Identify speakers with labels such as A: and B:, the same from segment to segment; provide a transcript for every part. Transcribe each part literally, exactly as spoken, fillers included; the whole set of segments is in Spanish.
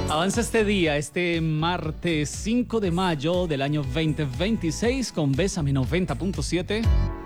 A: Avanza este día, este martes cinco de mayo del año veinte veintiséis con Bésame noventa punto siete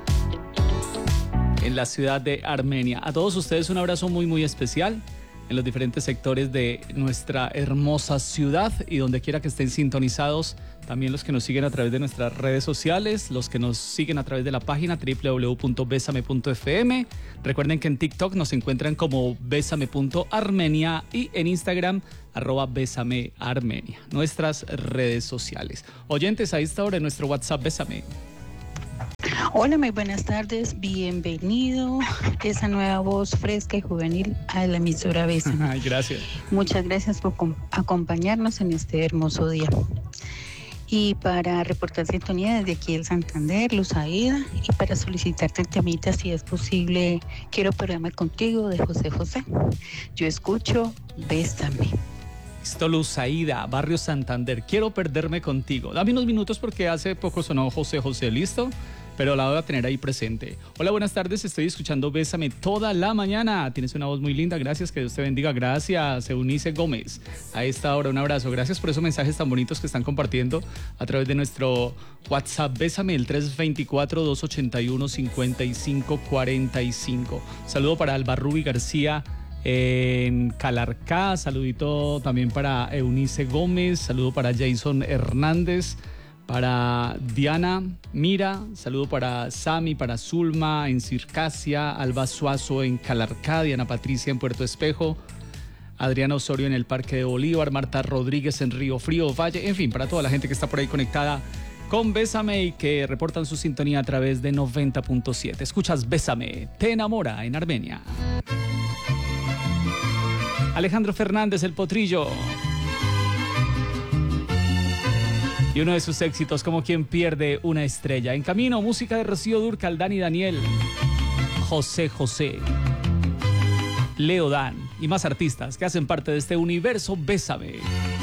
A: en la ciudad de Armenia. A todos ustedes un abrazo muy muy especial en los diferentes sectores de nuestra hermosa ciudad y donde quiera que estén sintonizados, también los que nos siguen a través de nuestras redes sociales, los que nos siguen a través de la página doble u doble u doble u punto besame punto efe eme. Recuerden que en TikTok nos encuentran como besame punto armenia y en Instagram arroba besame armenia, nuestras redes sociales. Oyentes, a esta hora en nuestro WhatsApp Bésame.
B: Hola, muy buenas tardes, bienvenido esa nueva voz fresca y juvenil a la emisora Bésame.
A: Ay, gracias.
B: Muchas gracias por acompañarnos en este hermoso día. Y para reportar sintonía desde aquí del Santander, Luz Aida, y para solicitarte el temita, si es posible, quiero perderme contigo, de José José. Yo escucho Bésame.
A: Listo, Luz Aida, Barrio Santander, quiero perderme contigo. Dame unos minutos porque hace poco sonó José José, ¿listo? Pero la voy a tener ahí presente. Hola, buenas tardes, estoy escuchando Bésame toda la mañana. Tienes una voz muy linda, gracias, que Dios te bendiga. Gracias, Eunice Gómez. A esta hora, un abrazo. Gracias por esos mensajes tan bonitos que están compartiendo a través de nuestro WhatsApp Bésame, el tres dos cuatro, dos ocho uno, cinco cinco cuatro cinco. Saludo para Alba Rubi García en Calarcá, saludito también para Eunice Gómez, saludo para Jason Hernández, para Diana Mira, saludo para Sami, para Zulma en Circasia, Alba Suazo en Calarcá, Diana Patricia en Puerto Espejo, Adriana Osorio en el Parque de Bolívar, Marta Rodríguez en Río Frío, Valle, en fin, para toda la gente que está por ahí conectada con Bésame y que reportan su sintonía a través de noventa punto siete. Escuchas Bésame, te enamora en Armenia. Alejandro Fernández, El Potrillo. Y uno de sus éxitos, Como quien pierde una estrella. En camino, música de Rocío Dúrcal, Dani Daniel, José José, Leo Dan y más artistas que hacen parte de este universo Bésame.